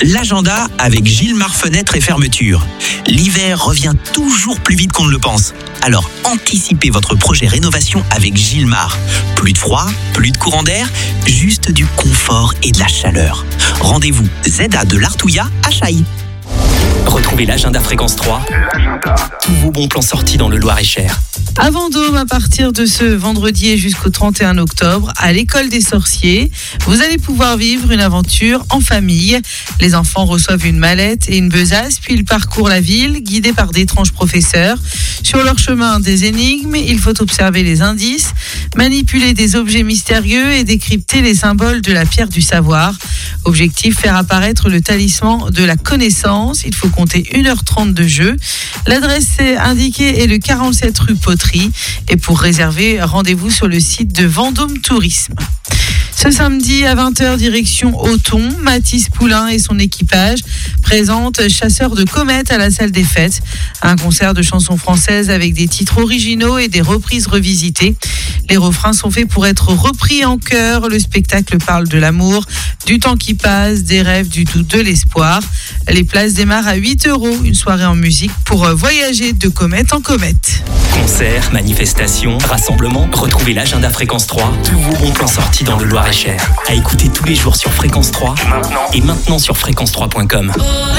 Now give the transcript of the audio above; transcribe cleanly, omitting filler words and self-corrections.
L'agenda avec Gilmar Fenêtres et Fermeture. L'hiver revient toujours plus vite qu'on ne le pense. Alors anticipez votre projet rénovation avec Gilmar. Plus de froid, plus de courant d'air, juste du confort et de la chaleur. Rendez-vous ZA de l'Artouillat à Chailly. Retrouvez l'agenda Fréquence 3. Tous vos bons plans sortis dans le Loir-et-Cher. À Vendôme, à partir de ce vendredi et jusqu'au 31 octobre, à l'école des sorciers, vous allez pouvoir vivre une aventure en famille. Les enfants reçoivent une mallette et une besace, puis ils parcourent la ville, guidés par d'étranges professeurs. Sur leur chemin, des énigmes, il faut observer les indices, manipuler des objets mystérieux et décrypter les symboles de la pierre du savoir. Objectif, faire apparaître le talisman de la connaissance. Il faut compter 1h30 de jeu. L'adresse indiquée est le 47 rue Poterie. Et pour réserver, rendez-vous sur le site de Vendôme Tourisme. Ce samedi à 20h, direction Auton, Mathis Poulain et son équipage présentent Chasseurs de comètes à la salle des fêtes. Un concert de chansons françaises avec des titres originaux et des reprises revisitées. Les refrains sont faits pour être repris en chœur. Le spectacle parle de l'amour, du temps qui passe, des rêves, du doute, de l'espoir. Les places démarrent à 8€. Une soirée en musique pour voyager de comète en comète. Concerts, manifestations, rassemblements. Retrouvez l'agenda Fréquence 3. Tous vos bons plans sortis dans le Loir-et-Cher. À écouter tous les jours sur Fréquence 3 et maintenant sur fréquence3.com.